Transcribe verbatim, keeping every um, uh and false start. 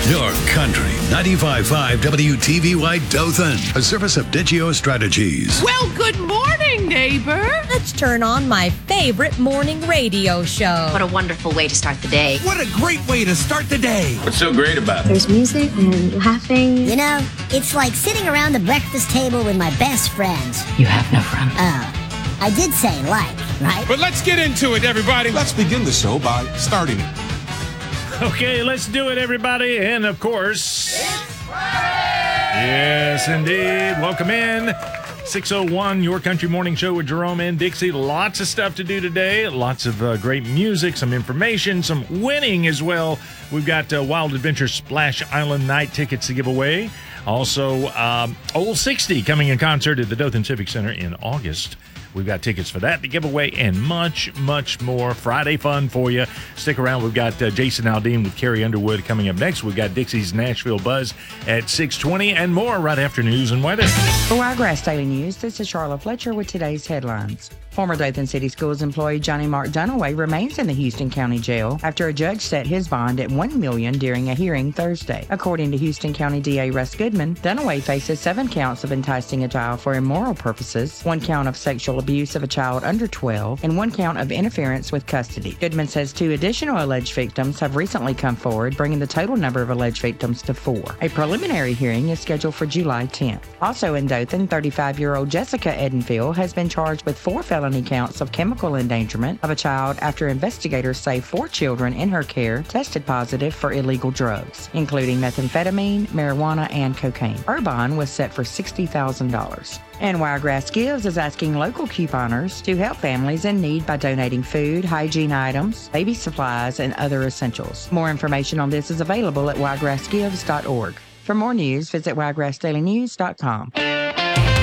Your Country ninety-five point five W T V Y Dothan, a service of Digio Strategies. Well, good morning, neighbor. Let's turn on my favorite morning radio show. What a wonderful way to start the day. What a great way to start the day. What's so great about it? There's music and laughing. You know, it's like sitting around the breakfast table with my best friends. You have no friends. Oh, I did say like, right? But let's get into it, everybody. Let's begin the show by starting it. Okay, let's do it, everybody. And, of course... It's Friday! Yes, indeed. Welcome in. six oh one, Your Country Morning Show with Jerome and Dixie. Lots of stuff to do today. Lots of uh, great music, some information, some winning as well. We've got uh, Wild Adventure Splash Island Night tickets to give away. Also, um, Old sixty coming in concert at the Dothan Civic Center in August. We've got tickets for that to give away and much, much more. Friday fun for you. Stick around. We've got uh, Jason Aldean with Carrie Underwood coming up next. We've got Dixie's Nashville Buzz at six twenty and more right after news and weather. For Wiregrass Daily News, this is Charlotte Fletcher with today's headlines. Former Dothan City Schools employee Johnny Mark Dunaway remains in the Houston County Jail after a judge set his bond at one million dollars during a hearing Thursday. According to Houston County D A Russ Goodman, Dunaway faces seven counts of enticing a child for immoral purposes, one count of sexual abuse of a child under twelve, and one count of interference with custody. Goodman says two additional alleged victims have recently come forward, bringing the total number of alleged victims to four. A preliminary hearing is scheduled for July tenth. Also in Dothan, thirty-five-year-old Jessica Edenfield has been charged with four felony counts of chemical endangerment of a child after investigators say four children in her care tested positive for illegal drugs, including methamphetamine, marijuana, and cocaine. Her bond was set for sixty thousand dollars. And Wiregrass Gives is asking local couponers to help families in need by donating food, hygiene items, baby supplies, and other essentials. More information on this is available at wiregrass gives dot org. For more news, visit wiregrass daily news dot com.